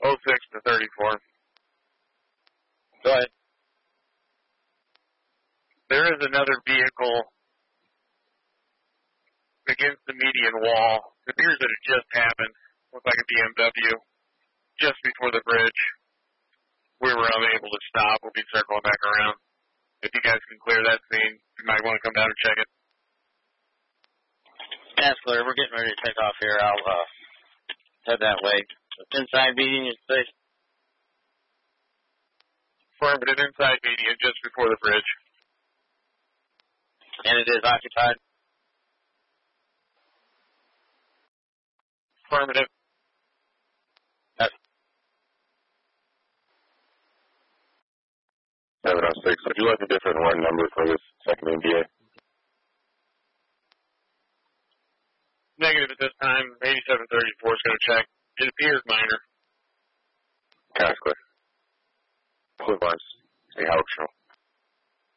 06 to 34. Go ahead. There is another vehicle against the median wall. It appears that it just happened. Looks like a BMW just before the bridge. We were unable to stop. We'll be circling back around. If you guys can clear that scene, you might want to come down and check it. That's clear. We're getting ready to take off here. I'll head that way. Inside median, you say? Affirmative, inside median, just before the bridge. And it is occupied? Affirmative. Yes. 706. Would you like a different warrant number for this second NDA? Negative at this time. 8734 is going to check. It appears minor. Cash clear. Quick lines. Hey, Howard Show.